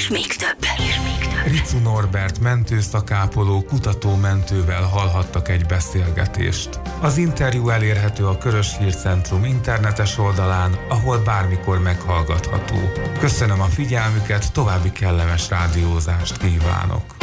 még több. Ricu Norbert mentőszakápoló kutatómentővel hallhattak egy beszélgetést. Az interjú elérhető a Körös Hírcentrum internetes oldalán, ahol bármikor meghallgatható. Köszönöm a figyelmüket, további kellemes rádiózást kívánok!